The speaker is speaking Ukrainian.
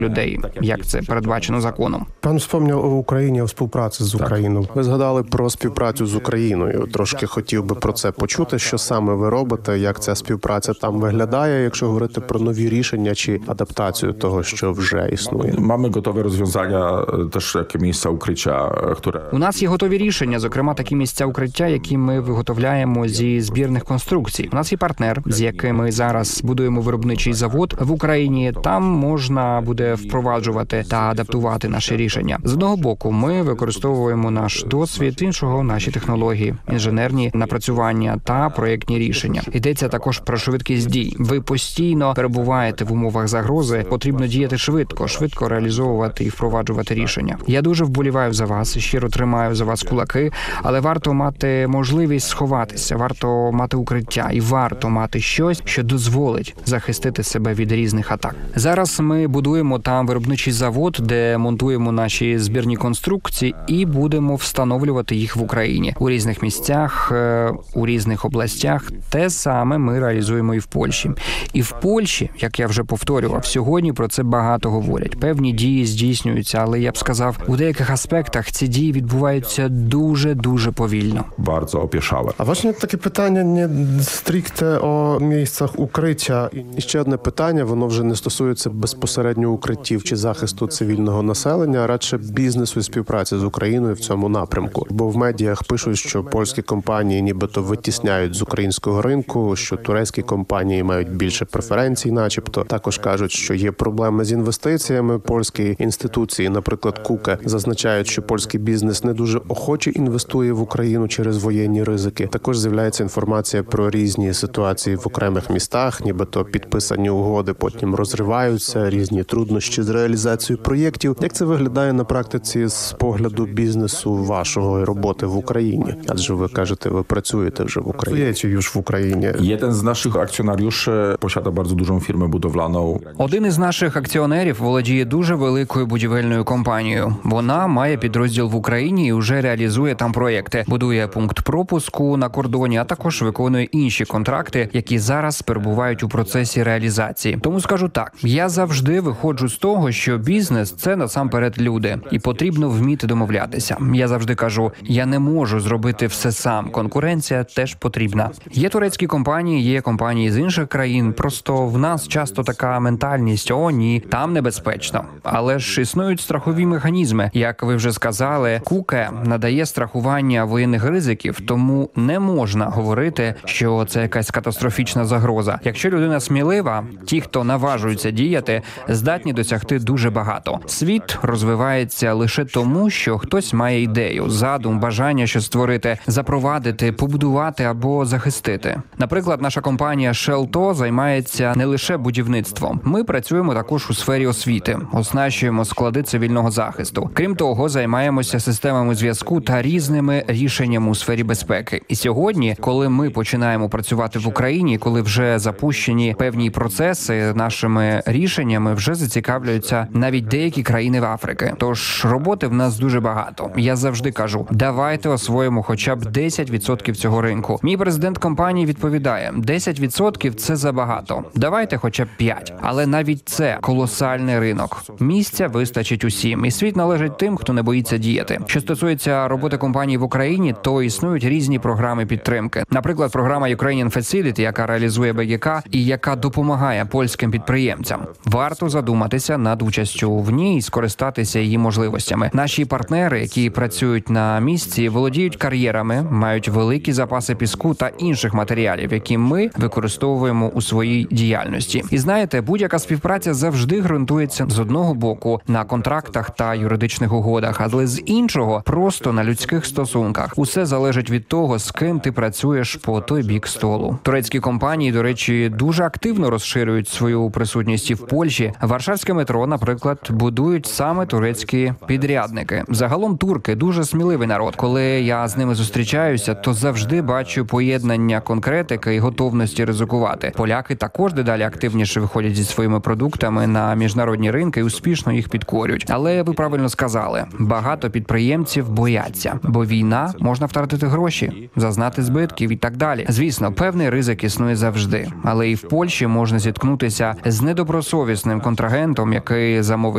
людей, як це передбачено законом. Пан вспомняв у Україні співпрацю з Україною. Ви згадали про співпрацю з Україною. Трошки хотів би про це почути, що саме ви робите, як ця співпраця там виглядає, якщо говорити про нові рішення чи адаптацію того, що вже існує. Mamy gotowe rozwiązania, też jakie miejsca ukrycia, które... У нас є готові рішення, зокрема такі місця укриття, які ми виготовляємо зі збірних конструкцій. У нас є партнер, з яким ми зараз будуємо виробничий завод в Україні. Там можна буде впроваджувати та адаптувати наші рішення. З одного боку, ми використовуємо наш досвід, іншого – наші технології, інженерні напрацювання та проєктні рішення. Йдеться також про швидкість дій. Ви постійно перебуваєте в умовах загрози, потрібно діяти швидко реалізовувати і впроваджувати рішення. Я дуже вболіваю за вас, щиро тримаю за вас кулаки, але варто мати можливість сховатися, варто мати укриття і варто мати щось, що дозволить захистити себе від різних атак. Зараз ми будуємо там виробничий завод, де монтуємо наші збірні конструкції і будемо встановлювати їх в Україні. У різних місцях, у різних областях. Те саме ми реалізуємо і в Польщі. І в Польщі, як я вже повторював, сьогодні про це багато говорять. Певні дії здійснюються, але я б сказав, у деяких аспектах ці дії відбуваються дуже повільно. Bardzo opieszałe. А właśnie таке питання не стрикте о місцях укриття. І ще одне питання, воно вже не стосується безпосередньо укриттів чи захисту цивільного населення, а радше бізнесу і співпраці з Україною в цьому напрямку. Бо в медіях пишуть, що польські компанії нібито витісняють з українського ринку, що турецькі компанії мають більше преференцій начебто. Також кажуть, що є проблеми з інвестиціями. Польські інституції, наприклад, КУКЕ, зазначають, що польський бізнес не дуже охоче інвестує в Україну через воєнні ризики. Також з'являється інформація про різні ситуації в окремих містах, нібито підписані угоди потім розриваються, різні труднощі з реалізацією проєктів. Як це виглядає на практиці з погляду бізнесу вашої роботи в Україні? Адже ви кажете, ви працюєте вже в Україні. Працюєте już w Україні. Jeden z naszych akcjonariuszy posiada bardzo dużą firmę budowlaną. Один із наших акціонерів володіє дуже великою будівельною компанією. Вона має підрозділ в Україні і вже реалізує там проєкти. Будує пункт пропуску на кордоні, а також виконує інші контракти, які зараз перебувають у процесі реалізації. Тому скажу так, я завжди виходжу з того, що бізнес – це насамперед люди. І потрібно вміти домовлятися. Я завжди кажу, я не можу зробити все сам. Конкуренція теж потрібна. Є турецькі компанії, є компанії з інших країн. Просто в нас часто така ментальність, о ні, там небезпечно. Але ж існують страхові механізми. Як ви вже сказали, КУКЕ надає страхування воєнних ризиків, тому не можна говорити, що це якась катастрофічна загроза. Якщо людина смілива, ті, хто наважуються діяти, здатні досягти дуже багато. Світ розвивається лише тому, що хтось має ідею, задум, бажання щось створити, запровадити, побудувати або захистити. Наприклад, наша компанія Shelto займається не лише будівництвом. Ми працюємо також у сфері освіти, оснащуємо склади цивільного захисту. Крім того, займаємося системами зв'язку та різними рішеннями у сфері безпеки. І сьогодні, коли ми починаємо працювати в Україні, коли вже запущені певні процеси, нашими рішеннями вже зацікавлюються навіть деякі країни в Африки. Тож роботи в нас дуже багато. Я завжди кажу, давайте освоїмо хоча б 10% цього ринку. Мій президент компанії відповідає, 10% – це забагато. Давайте хоча б 5%. Але навіть це колосальний ринок. Місця вистачить усім. І світ належить тим, хто не боїться діяти. Що стосується роботи компаній в Україні, то існують різні програми підтримки. Наприклад, програма Ukrainian Facility, яка реалізує БГК і яка допомагає польським підприємцям. Варто задуматися над участю в ній і скористатися її можливостями. Наші партнери, які працюють на місці, володіють кар'єрами, мають великі запаси піску та інших матеріалів, які ми використовуємо у своїй діяльності. І знаєте, будь-яка співпраця завжди ґрунтується з одного боку на контрактах та юридичних угодах, але з іншого просто на людських стосунках. Усе залежить від того, з ким ти працюєш по той бік столу. Турецькі компанії, до речі, дуже активно розширюють свою присутність і в Польщі. Варшавське метро, наприклад, будують саме турецькі підрядники. Загалом турки дуже сміливий народ. Коли я з ними зустрічаюся, то завжди бачу поєднання конкретики і готовності ризикувати. Поляки також дедалі активніше виходять зі своїми продуктами на міжнародні ринки і успішно їх підкорюють. Але ви правильно сказали, багато підприємців бояться, бо війна можна втратити гроші, зазнати збитків і так далі. Звісно, певний ризик існує завжди, але і в Польщі можна зіткнутися з недобросовісним контрагентом, який замовить